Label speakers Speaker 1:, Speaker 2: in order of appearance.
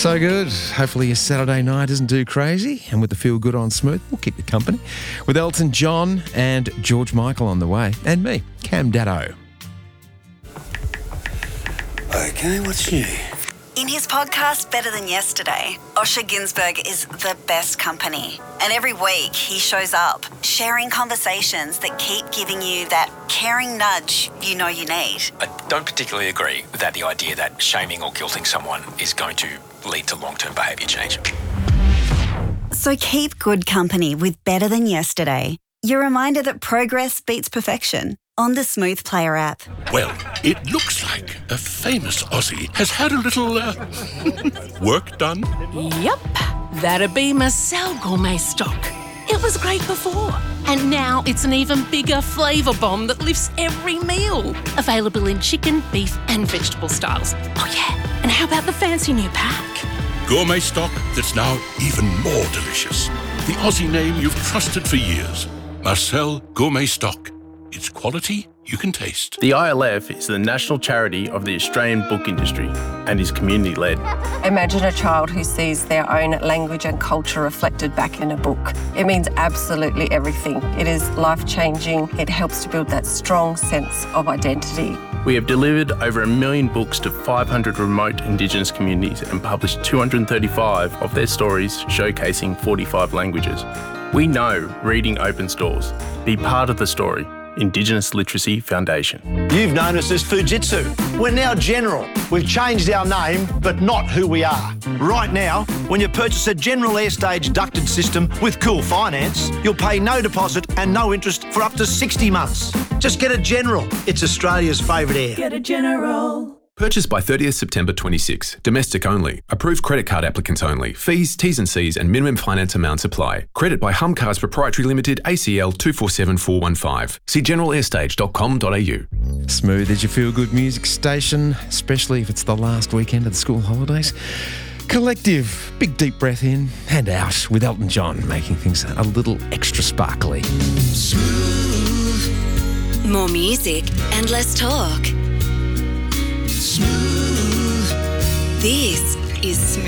Speaker 1: So good. Hopefully your Saturday night isn't too crazy. And with the Feel Good on Smooth, we'll keep you company. With Elton John and George Michael on the way. And me, Cam Daddo.
Speaker 2: Okay, what's new?
Speaker 3: In his podcast, Better Than Yesterday, Osher Günsberg is the best company. And every week he shows up, sharing conversations that keep giving you that caring nudge you know you need.
Speaker 4: I don't particularly agree that the idea that shaming or guilting someone is going to lead to long-term behaviour change.
Speaker 3: So keep good company with Better Than Yesterday. Your reminder that progress beats perfection on the Smooth Player app.
Speaker 5: Well, it looks like a famous Aussie has had a little work done.
Speaker 6: Yep, that'd be Marcel Gourmet Stock. It was great before, and now it's an even bigger flavour bomb that lifts every meal. Available in chicken, beef and vegetable styles. Oh yeah, and how about the fancy new pack?
Speaker 5: Gourmet stock that's now even more delicious. The Aussie name you've trusted for years. Marcel Gourmet Stock. It's quality you can taste.
Speaker 7: The ILF is the national charity of the Australian book industry and is community-led.
Speaker 8: Imagine a child who sees their own language and culture reflected back in a book. It means absolutely everything. It is life-changing. It helps to build that strong sense of identity.
Speaker 7: We have delivered over 1 million books to 500 remote Indigenous communities and published 235 of their stories showcasing 45 languages. We know reading opens doors. Be part of the story. Indigenous Literacy Foundation.
Speaker 9: You've known us as Fujitsu. We're now General. We've changed our name, but not who we are. Right now, when you purchase a General Airstage ducted system with Cool Finance, you'll pay no deposit and no interest for up to 60 months. Just get a General. It's Australia's favourite air.
Speaker 10: Get a General.
Speaker 11: Purchased by 30th September 26. Domestic only. Approved credit card applicants only. Fees, T's and C's and minimum finance amounts apply. Credit by Hum Cars Proprietary Limited, ACL 247415. See generalairstage.com.au.
Speaker 1: Smooth is your feel-good music station, especially if it's the last weekend of the school holidays. Collective, big deep breath in and out with Elton John, making things a little extra sparkly.
Speaker 3: Smooth. More music and less talk. Smooth. This is Smooth.